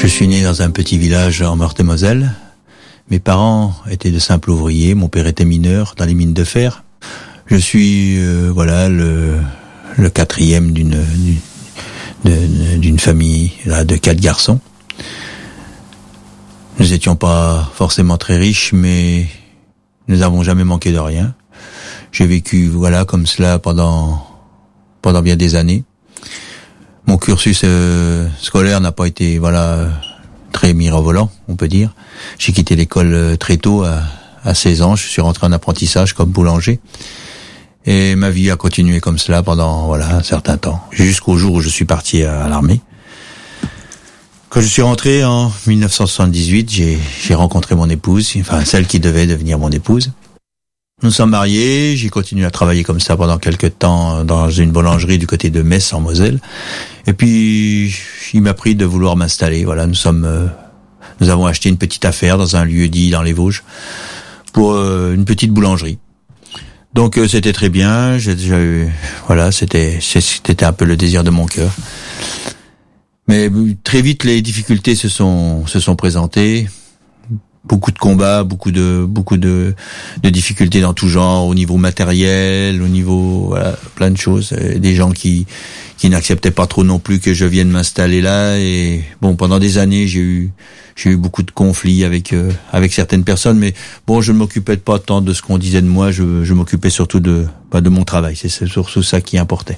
Je suis né dans un petit village en Meurthe-et-Moselle. Mes parents étaient de simples ouvriers. Mon père était mineur dans les mines de fer. Je suis le quatrième d'une famille là, de 4 garçons. Nous n'étions pas forcément très riches, mais nous n'avons jamais manqué de rien. J'ai vécu comme cela pendant bien des années. Mon cursus scolaire n'a pas été très mirobolant, on peut dire. J'ai quitté l'école très tôt, à 16 ans. Je suis rentré en apprentissage comme boulanger. Et ma vie a continué comme cela pendant un certain temps, jusqu'au jour où je suis parti à l'armée. Quand je suis rentré en 1978, j'ai rencontré mon épouse, celle qui devait devenir mon épouse. Nous sommes mariés, j'ai continué à travailler comme ça pendant quelques temps dans une boulangerie du côté de Metz en Moselle. Et puis il m'a pris de vouloir m'installer. Nous avons acheté une petite affaire dans un lieu-dit dans les Vosges pour une petite boulangerie. Donc c'était très bien. C'était un peu le désir de mon cœur. Mais très vite les difficultés se sont présentées. Beaucoup de combats, beaucoup de difficultés dans tout genre, au niveau matériel, au niveau plein de choses. Des gens qui n'acceptaient pas trop non plus que je vienne m'installer là. Et pendant des années, j'ai eu beaucoup de conflits avec certaines personnes, mais je ne m'occupais pas tant de ce qu'on disait de moi. Je m'occupais surtout de mon travail. C'est surtout ça qui importait.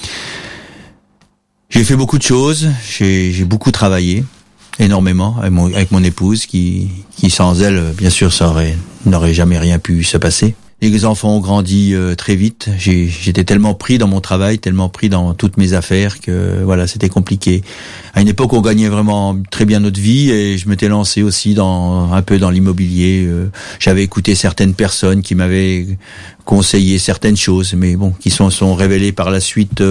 J'ai fait beaucoup de choses. J'ai beaucoup travaillé. Énormément avec mon épouse qui sans elle bien sûr n'aurait jamais rien pu se passer. Les enfants ont grandi très vite. J'étais tellement pris dans mon travail, tellement pris dans toutes mes affaires que c'était compliqué. À une époque on gagnait vraiment très bien notre vie et je m'étais lancé aussi un peu dans l'immobilier. J'avais écouté certaines personnes qui m'avaient conseillé certaines choses, mais qui sont révélées par la suite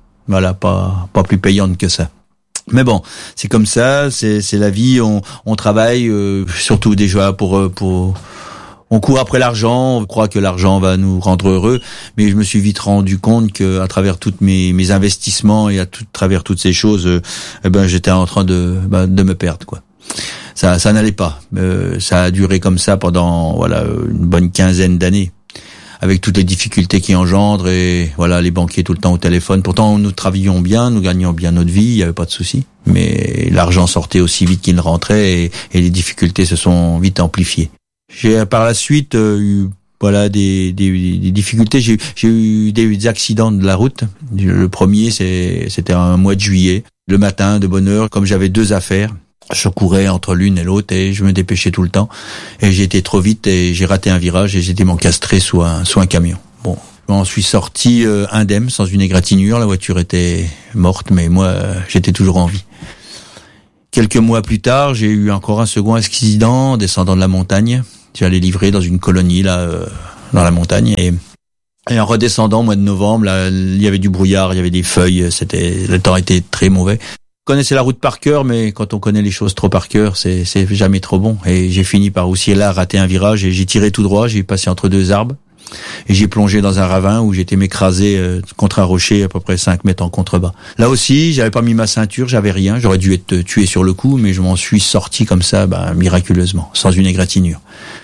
pas plus payantes que ça. Mais c'est comme ça, c'est la vie. On travaille surtout déjà pour on court après l'argent. On croit que l'argent va nous rendre heureux, mais je me suis vite rendu compte que à travers toutes mes investissements et travers toutes ces choses, j'étais en train de me perdre quoi. Ça n'allait pas. Ça a duré comme ça pendant une bonne quinzaine d'années. Avec toutes les difficultés qui engendrent et les banquiers tout le temps au téléphone. Pourtant, nous travaillions bien, nous gagnions bien notre vie, il n'y avait pas de souci. Mais l'argent sortait aussi vite qu'il ne rentrait et les difficultés se sont vite amplifiées. J'ai par la suite eu des difficultés. J'ai eu des accidents de la route. Le premier, c'était un mois de juillet. Le matin, de bonne heure, comme j'avais 2 affaires, je courais entre l'une et l'autre et je me dépêchais tout le temps. Et j'ai été trop vite et j'ai raté un virage et j'étais encastré sous un camion. Je m'en suis sorti indemne, sans une égratignure. La voiture était morte, mais moi, j'étais toujours en vie. Quelques mois plus tard, j'ai eu encore un second accident descendant de la montagne. J'allais livrer dans une colonie dans la montagne et en redescendant au mois de novembre, là, il y avait du brouillard, il y avait des feuilles, le temps était très mauvais. Je connaissais la route par cœur, mais quand on connaît les choses trop par cœur, c'est jamais trop bon. Et j'ai fini par aussi là rater un virage et j'ai tiré tout droit, j'ai passé entre 2 arbres et j'ai plongé dans un ravin où j'étais m'écraser contre un rocher à peu près 5 mètres en contrebas. Là aussi, j'avais pas mis ma ceinture, j'avais rien, j'aurais dû être tué sur le coup, mais je m'en suis sorti comme ça, miraculeusement, sans une égratignure.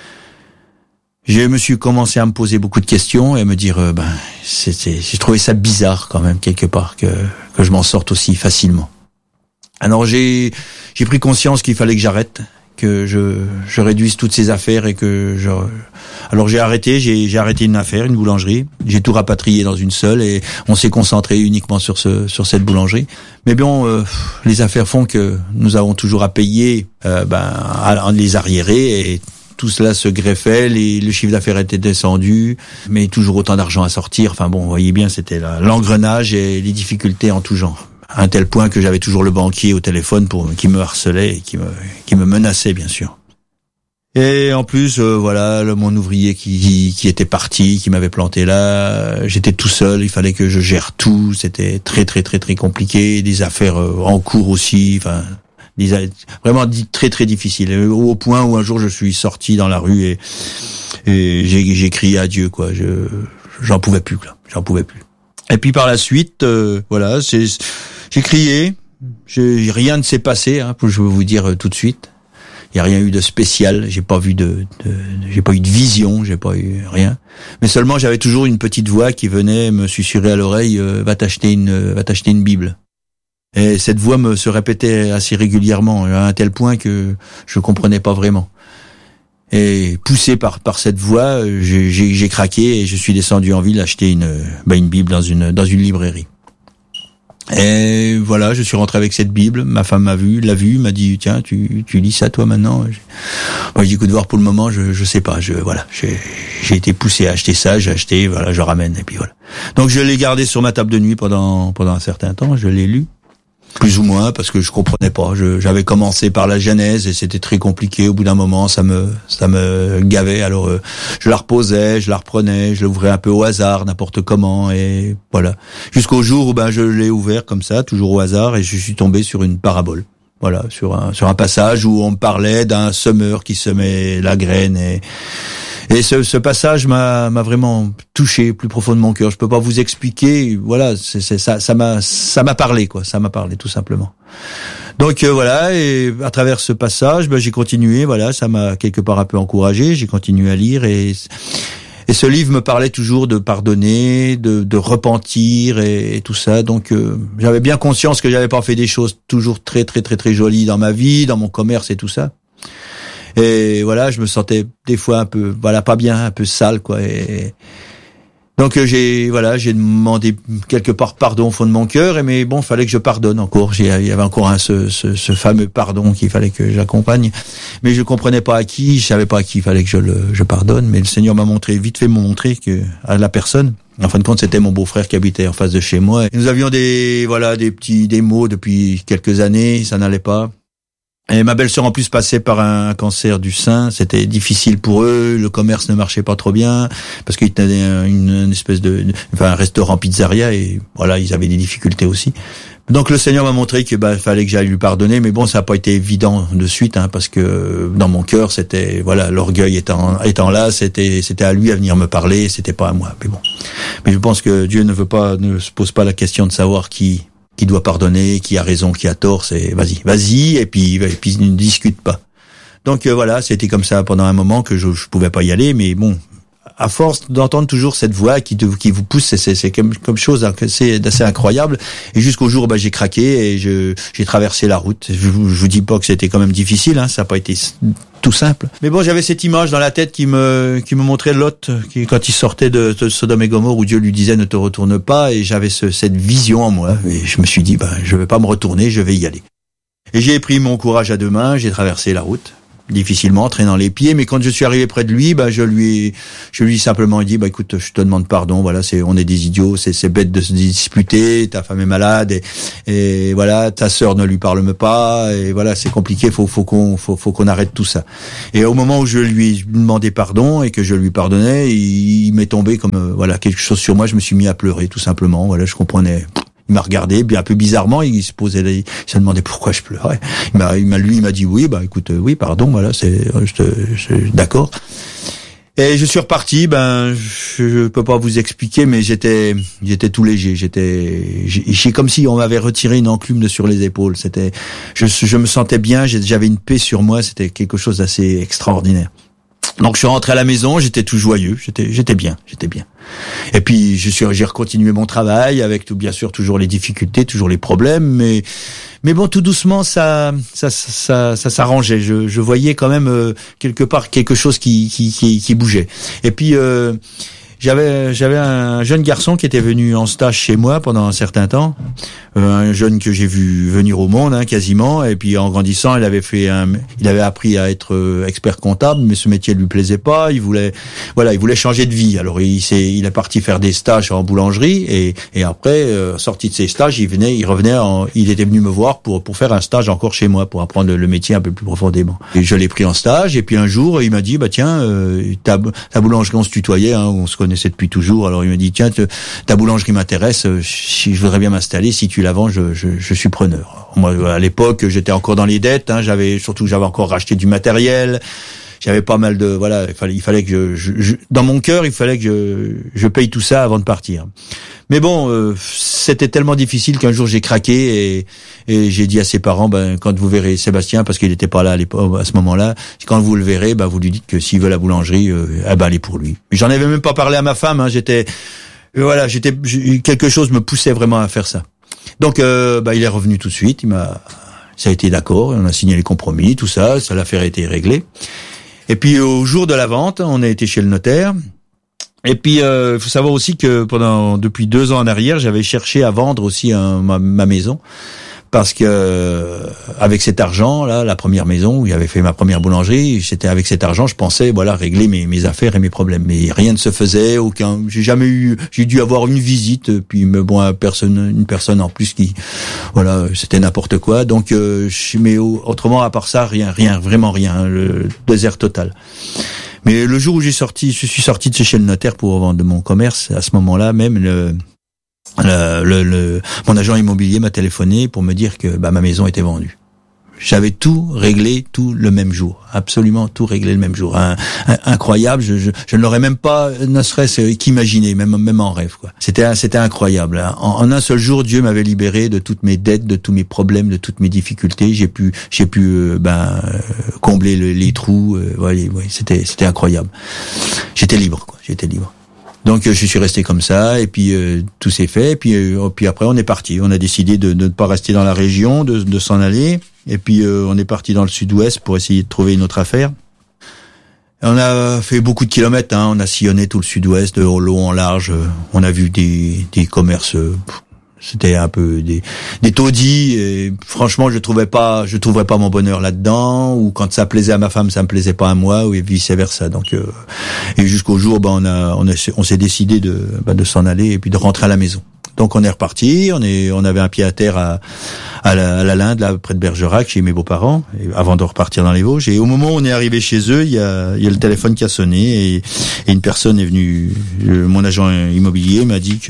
Je me suis commencé à me poser beaucoup de questions et à me dire, j'ai trouvé ça bizarre quand même quelque part que je m'en sorte aussi facilement. Alors j'ai pris conscience qu'il fallait que j'arrête, que je réduise toutes ces affaires et alors j'ai arrêté une affaire, une boulangerie, j'ai tout rapatrié dans une seule et on s'est concentré uniquement sur cette boulangerie. Mais les affaires font que nous avons toujours à payer les arriérés et tout cela se greffait, le chiffre d'affaires était descendu, mais toujours autant d'argent à sortir. Vous voyez bien, c'était l'engrenage et les difficultés en tout genre. À un tel point que j'avais toujours le banquier au téléphone qui me harcelait et qui me menaçait, bien sûr. Et en plus, mon ouvrier qui était parti, qui m'avait planté là, j'étais tout seul, il fallait que je gère tout, c'était très très très très compliqué, des affaires en cours aussi, vraiment très très difficile, au point où un jour je suis sorti dans la rue et j'ai crié adieu quoi, j'en pouvais plus. Et puis par la suite, j'ai crié, Rien ne s'est passé, hein, je veux vous dire tout de suite. Il y a rien eu de spécial. J'ai pas eu de vision. J'ai pas eu rien. Mais seulement j'avais toujours une petite voix qui venait me susurrer à l'oreille, va t'acheter une Bible. Et cette voix se répétait assez régulièrement, à un tel point que je comprenais pas vraiment. Et poussé par cette voix, j'ai craqué et je suis descendu en ville acheter une Bible dans une librairie. Et voilà, je suis rentré avec cette Bible. Ma femme l'a vue, m'a dit tiens, tu lis ça toi maintenant. Moi j'ai dit écoute voir pour le moment, je sais pas. J'ai été poussé à acheter ça, j'ai acheté, voilà, je ramène et puis voilà. Donc je l'ai gardé sur ma table de nuit pendant un certain temps. Je l'ai lu. Plus ou moins, parce que je comprenais pas. J'avais commencé par la Genèse et c'était très compliqué. Au bout d'un moment, ça me gavait. Alors, je la reposais, je la reprenais, je l'ouvrais un peu au hasard, n'importe comment, et voilà. Jusqu'au jour où je l'ai ouvert comme ça, toujours au hasard, et je suis tombé sur une parabole. Voilà, sur un passage où on me parlait d'un semeur qui semait la graine et ce passage m'a vraiment touché plus profond de mon cœur. Je peux pas vous expliquer. Voilà, ça m'a parlé quoi. Ça m'a parlé tout simplement. Donc voilà, et à travers ce passage, j'ai continué. Voilà, ça m'a quelque part un peu encouragé. J'ai continué à lire et ce livre me parlait toujours de pardonner, de repentir et tout ça. Donc j'avais bien conscience que j'avais pas fait des choses toujours très très très très jolies dans ma vie, dans mon commerce et tout ça. Et voilà, je me sentais des fois un peu, pas bien, un peu sale, quoi. Et donc j'ai demandé quelque part pardon au fond de mon cœur. Mais bon, fallait que je pardonne encore. Il y avait encore ce fameux pardon qu'il fallait que j'accompagne. Mais je comprenais pas à qui, je savais pas à qui il fallait que je pardonne. Mais le Seigneur m'a montré que à la personne. En fin de compte, c'était mon beau-frère qui habitait en face de chez moi. Et nous avions des maux depuis quelques années. Ça n'allait pas. Et ma belle-sœur en plus passait par un cancer du sein, c'était difficile pour eux, le commerce ne marchait pas trop bien parce qu'ils tenaient une espèce un restaurant pizzeria et voilà, ils avaient des difficultés aussi. Donc le Seigneur m'a montré que fallait que j'aille lui pardonner, mais bon, ça n'a pas été évident de suite parce que dans mon cœur, c'était l'orgueil étant là, c'était à lui à venir me parler, c'était pas à moi. Mais je pense que Dieu ne se pose pas la question de savoir qui doit pardonner, qui a raison, qui a tort, c'est vas-y, et puis ne discute pas. Donc voilà, c'était comme ça pendant un moment que je pouvais pas y aller, mais bon, à force d'entendre toujours cette voix qui vous pousse, c'est comme chose d'assez incroyable. Et jusqu'au jour où j'ai craqué et j'ai traversé la route. Je vous dis pas que c'était quand même difficile, ça n'a pas été tout simple. Mais bon, j'avais cette image dans la tête qui me montrait Lot, quand il sortait de Sodome et Gomorrhe, où Dieu lui disait ne te retourne pas, et j'avais cette vision en moi. Et je me suis dit, je vais pas me retourner, je vais y aller. Et j'ai pris mon courage à deux mains, j'ai traversé la route. Difficilement, traînant les pieds, mais quand je suis arrivé près de lui, je lui ai simplement dit, écoute, je te demande pardon, voilà, on est des idiots, c'est bête de se disputer, ta femme est malade, et voilà, ta sœur ne lui parle pas, et voilà, c'est compliqué, faut qu'on arrête tout ça. Et au moment où je lui ai demandé pardon, et que je lui pardonnais, il m'est tombé comme, quelque chose sur moi, je me suis mis à pleurer, tout simplement, voilà, je comprenais. Il m'a regardé, bien un peu bizarrement, il se demandait pourquoi je pleurais. Il m'a dit oui, écoute, oui, pardon, voilà, d'accord. Et je suis reparti, je peux pas vous expliquer, mais j'étais tout léger, j'ai comme si on m'avait retiré une enclume de sur les épaules. Je me sentais bien, j'avais une paix sur moi, c'était quelque chose d'assez extraordinaire. Donc je suis rentré à la maison, j'étais tout joyeux, j'étais bien. Et puis j'ai continué mon travail avec bien sûr toujours les difficultés, toujours les problèmes, mais bon, tout doucement ça s'arrangeait. Je voyais quand même quelque part quelque chose qui bougeait. Et puis j'avais un jeune garçon qui était venu en stage chez moi pendant un certain temps, un jeune que j'ai vu venir au monde quasiment, et puis en grandissant, il avait appris à être expert comptable, mais ce métier lui plaisait pas, il voulait changer de vie. Alors il est parti faire des stages en boulangerie et après sorti de ses stages, il était venu me voir pour faire un stage encore chez moi pour apprendre le métier un peu plus profondément. Et je l'ai pris en stage et puis un jour, il m'a dit tiens, ta boulangerie, on se tutoyait, on se connaissait depuis toujours. Alors il m'a dit tiens, ta boulangerie m'intéresse, je voudrais bien m'installer, si tu la vends, je suis preneur. Moi à l'époque, j'étais encore dans les dettes, j'avais encore racheté du matériel. J'avais pas mal de il fallait que dans mon cœur, il fallait que je paye tout ça avant de partir. Mais bon, c'était tellement difficile qu'un jour j'ai craqué et j'ai dit à ses parents, quand vous verrez Sébastien, parce qu'il n'était pas là à ce moment-là, quand vous le verrez, vous lui dites que s'il veut la boulangerie, allez pour lui. J'en avais même pas parlé à ma femme, quelque chose me poussait vraiment à faire ça. Donc, il est revenu tout de suite, ça a été d'accord, on a signé les compromis, tout ça, l'affaire a été réglée. Et puis au jour de la vente, on a été chez le notaire. Et puis, il faut savoir aussi que depuis 2 ans en arrière, j'avais cherché à vendre aussi ma maison. Parce que, avec cet argent-là, la première maison où j'avais fait ma première boulangerie, c'était avec cet argent, je pensais, régler mes affaires et mes problèmes. Mais rien ne se faisait, j'ai dû avoir une visite, puis, une personne en plus qui, c'était n'importe quoi. Donc, mais autrement, à part ça, rien, vraiment rien, le désert total. Mais le jour où je suis sorti de chez le notaire pour vendre mon commerce, à ce moment-là, même mon agent immobilier m'a téléphoné pour me dire que ma maison était vendue. J'avais tout réglé le même jour, absolument tout réglé le même jour. Incroyable, je ne l'aurais même pas, ne serait-ce qu'imaginer, même en rêve, quoi. C'était incroyable. En un seul jour, Dieu m'avait libéré de toutes mes dettes, de tous mes problèmes, de toutes mes difficultés. J'ai pu combler les trous. C'était incroyable. J'étais libre. Donc je suis resté comme ça et puis tout s'est fait et puis après on est parti. On a décidé de ne pas rester dans la région, de s'en aller et puis on est parti dans le sud-ouest pour essayer de trouver une autre affaire. On a fait beaucoup de kilomètres, on a sillonné tout le sud-ouest de long en large. On a vu des commerces. C'était un peu des taudis et franchement je trouverais pas mon bonheur là-dedans, ou quand ça plaisait à ma femme ça me plaisait pas à moi, ou vice versa. Donc et jusqu'au jour on s'est décidé de s'en aller et puis de rentrer à la maison. Donc on est reparti, on avait un pied à terre à la Linde, là près de Bergerac, chez mes beaux-parents, avant de repartir dans les Vosges. Et au moment où on est arrivé chez eux, il y a le téléphone qui a sonné et une personne est venue, mon agent immobilier m'a dit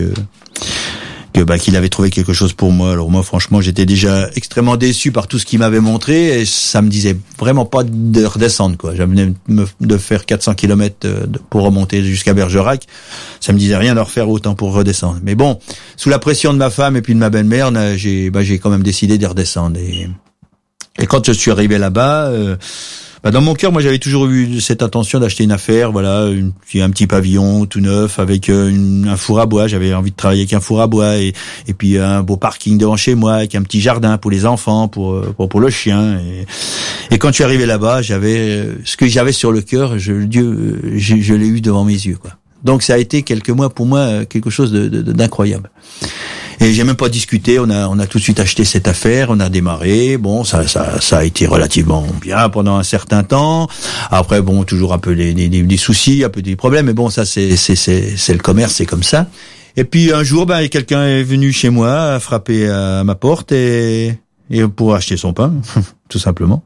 qu'il avait trouvé quelque chose pour moi. Alors moi franchement j'étais déjà extrêmement déçu par tout ce qu'il m'avait montré et ça me disait vraiment pas de redescendre, quoi. J'avais de faire 400 km pour remonter jusqu'à Bergerac, ça me disait rien de refaire autant pour redescendre. Mais bon, sous la pression de ma femme et puis de ma belle-mère, j'ai quand même décidé de redescendre et quand je suis arrivé là-bas, dans mon cœur, moi, j'avais toujours eu cette intention d'acheter une affaire, un petit pavillon tout neuf avec un four à bois. J'avais envie de travailler avec un four à bois et puis un beau parking devant chez moi avec un petit jardin pour les enfants, pour le chien. Et quand je suis arrivé là-bas, ce que j'avais sur le cœur, je l'ai eu devant mes yeux, quoi. Donc ça a été quelques mois pour moi quelque chose d'incroyable. Et j'ai même pas discuté, on a tout de suite acheté cette affaire, on a démarré. Bon, ça a été relativement bien pendant un certain temps. Après, bon, toujours un peu des soucis, un peu des problèmes, mais bon, ça c'est le commerce, c'est comme ça. Et puis un jour, quelqu'un est venu chez moi, frapper à ma porte et pour acheter son pain, tout simplement.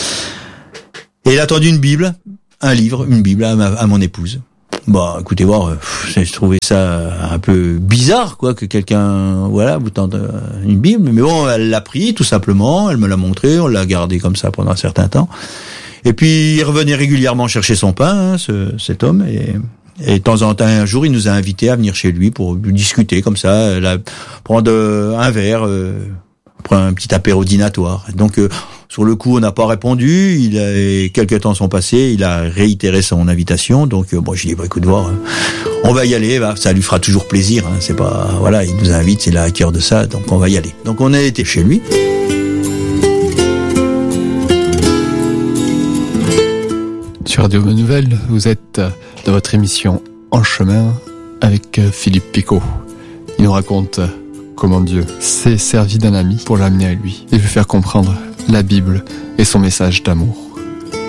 Et il a tendu une Bible à mon épouse. Écoutez, j'ai trouvé ça un peu bizarre, quoi, que quelqu'un, vous tente une Bible. Mais bon, elle l'a pris, tout simplement. Elle me l'a montré. On l'a gardé comme ça pendant un certain temps. Et puis, il revenait régulièrement chercher son pain, cet homme. Et de temps en temps, un jour, il nous a invités à venir chez lui pour discuter comme ça, prendre un verre, un petit apéro dînatoire. Donc, sur le coup, on n'a pas répondu. Quelques temps sont passés. Il a réitéré son invitation. Donc, j'ai dit, écoute, on va y aller. Ça lui fera toujours plaisir. C'est pas, il nous invite, il a à cœur de ça. Donc, on va y aller. Donc, on a été chez lui. Sur Radio Bonne Nouvelle, vous êtes dans votre émission En chemin avec Philippe Picot. Il nous raconte comment Dieu s'est servi d'un ami pour l'amener à lui et lui faire comprendre la Bible et son message d'amour.